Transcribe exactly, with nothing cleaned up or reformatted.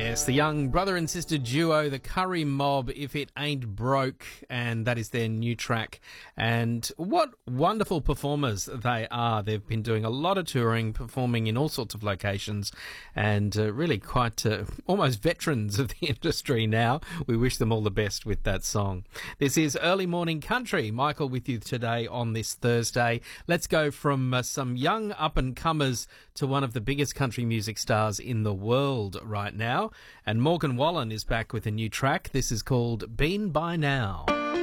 Yes, the young brother and sister duo, the Curry Mob, If It Ain't Broke, and that is their new track. And what wonderful performers they are. They've been doing a lot of touring, performing in all sorts of locations, and uh, really quite uh, almost veterans of the industry now. We wish them all the best with that song. This is Early Morning Country. Michael with you today on this Thursday. Let's go from uh, some young up-and-comers to one of the biggest country music stars in the world right now. And Morgan Wallen is back with a new track. This is called Been By Now.